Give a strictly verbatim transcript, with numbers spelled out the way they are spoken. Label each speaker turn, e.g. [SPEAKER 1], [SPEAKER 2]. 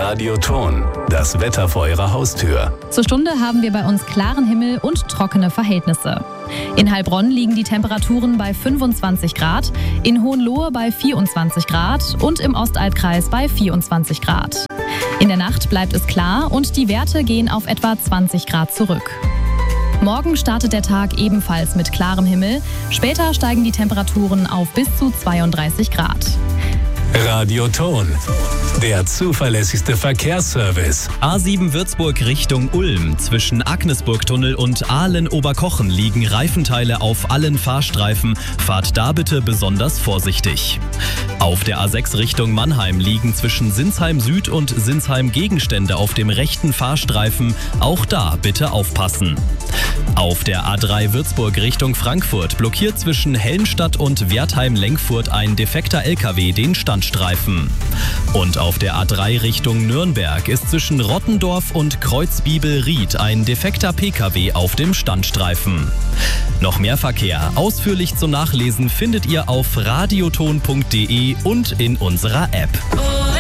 [SPEAKER 1] Radioton, das Wetter vor Ihrer Haustür.
[SPEAKER 2] Zur Stunde haben wir bei uns klaren Himmel und trockene Verhältnisse. In Heilbronn liegen die Temperaturen bei fünfundzwanzig Grad, in Hohenlohe bei vierundzwanzig Grad und im Ostalbkreis bei vierundzwanzig Grad. In der Nacht bleibt es klar und die Werte gehen auf etwa zwanzig Grad zurück. Morgen startet der Tag ebenfalls mit klarem Himmel. Später steigen die Temperaturen auf bis zu zweiunddreißig Grad.
[SPEAKER 1] Radioton, der zuverlässigste Verkehrsservice.
[SPEAKER 3] A sieben Würzburg Richtung Ulm. Zwischen Agnesburgtunnel und Aalen-Oberkochen liegen Reifenteile auf allen Fahrstreifen. Fahrt da bitte besonders vorsichtig. Auf der A sechs Richtung Mannheim liegen zwischen Sinsheim Süd und Sinsheim Gegenstände auf dem rechten Fahrstreifen. Auch da bitte aufpassen. Auf der A drei Würzburg Richtung Frankfurt blockiert zwischen Helmstadt und Wertheim-Lenkfurt ein defekter L K W den Standstreifen. Und auf der A drei Richtung Nürnberg ist zwischen Rottendorf und Kreuzbiebel-Ried ein defekter P K W auf dem Standstreifen. Noch mehr Verkehr ausführlich zum Nachlesen findet ihr auf radioton punkt de und in unserer App.